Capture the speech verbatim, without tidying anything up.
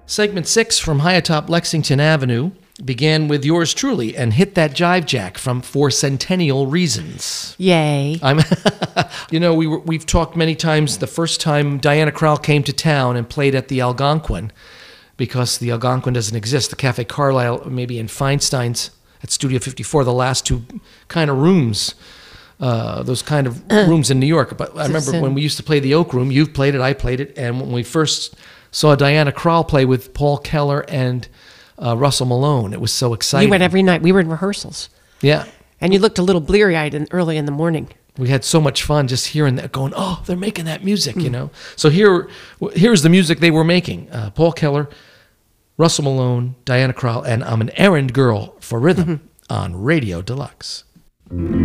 Segment six from high atop Lexington Avenue began with yours truly and Hit That Jive Jack from For Centennial Reasons. Yay. I'm, you know, we were, we've talked many times the first time Diana Krall came to town and played at the Algonquin, because the Algonquin doesn't exist. The Cafe Carlisle, maybe in Feinstein's at Studio fifty-four, the last two kind of rooms, uh, those kind of rooms in New York. But I remember when we used to play the Oak Room, you've played it, I played it, and when we first saw Diana Krall play with Paul Keller and uh, Russell Malone, it was so exciting. You went every night. We were in rehearsals. Yeah. And you looked a little bleary-eyed in, early in the morning. We had so much fun just hearing that, going, oh, they're making that music, mm. you know. So here, here's the music they were making. Uh, Paul Keller, Russell Malone, Diana Krall, and I'm an Errand Girl for Rhythm mm-hmm. on Radio Deluxe.